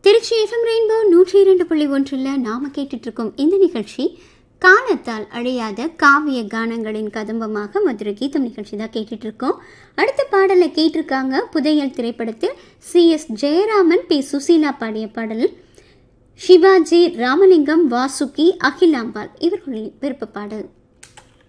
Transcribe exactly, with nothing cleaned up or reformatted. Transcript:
Trichy FM rainbow நூற்றி இரண்டு புள்ளி ஒன்றில் நாம கேட்டுட்டு இருக்கோம். இந்த நிகழ்ச்சி காலத்தால் அழியாத காவிய கானங்களின் கதம்பமாக மதுரை கீதம் நிகழ்ச்சி தான் கேட்டுட்டு இருக்கோம். அடுத்த பாடலை கேட்டிருக்காங்க. புதையல் திரைப்படத்தில் C S Jayaraman, B Susheela பாடிய பாடல். சிவாஜி, ராமலிங்கம், வாசுகி, அகிலாம்பாள் இவர்களின் விருப்ப பாடல்.